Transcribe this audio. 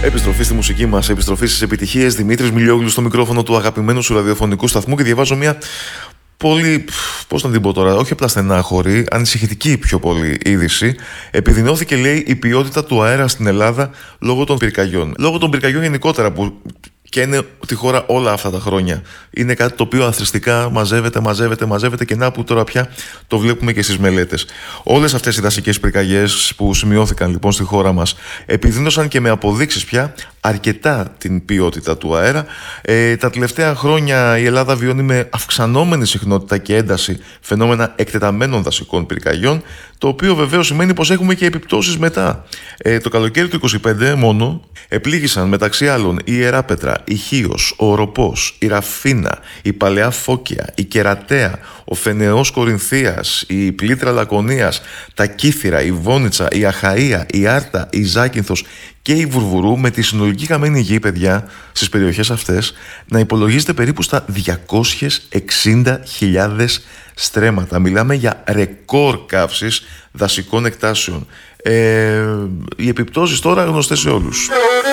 Επιστροφή στη μουσική μας, επιστροφή στις επιτυχίες. Δημήτρης Μιλιόγλου στο μικρόφωνο του αγαπημένου σου ραδιοφωνικού σταθμού και διαβάζω μια πολύ, πώς να την πω τώρα, όχι απλά στενάχωρη, ανησυχητική πιο πολύ είδηση. Επιδεινώθηκε, λέει, η ποιότητα του αέρα στην Ελλάδα λόγω των πυρκαγιών. Λόγω των πυρκαγιών γενικότερα που και είναι τη χώρα όλα αυτά τα χρόνια. Είναι κάτι το οποίο αθρηστικά μαζεύεται και να που τώρα πια το βλέπουμε και στις μελέτες. Όλες αυτές οι δασικές πυρκαγιές που σημειώθηκαν λοιπόν στη χώρα μας επιδίνωσαν και με αποδείξεις πια αρκετά την ποιότητα του αέρα. Τα τελευταία χρόνια η Ελλάδα βιώνει με αυξανόμενη συχνότητα και ένταση φαινόμενα εκτεταμένων δασικών πυρκαγιών, το οποίο βεβαίως σημαίνει πως έχουμε και επιπτώσεις μετά. Το καλοκαίρι του 2025 μόνο επλήγησαν μεταξύ άλλων η Ιεράπετρα, η Χίος, ο Οροπός, η Ραφίνα, η Παλαιά Φώκια, η Κερατέα, ο Φενεός Κορινθίας, η Πλήτρα Λακωνίας, τα Κύθυρα, η Βόνιτσα, η Αχαΐα, η Άρτα, η Ζάκυνθος και η Βουρβουρού, με τη συνολική χαμένη γη, παιδιά, στις περιοχές αυτές να υπολογίζεται περίπου στα 260.000 στρέμματα. Μιλάμε για ρεκόρ καύσης δασικών εκτάσεων. Οι επιπτώσεις τώρα γνωστές σε όλους.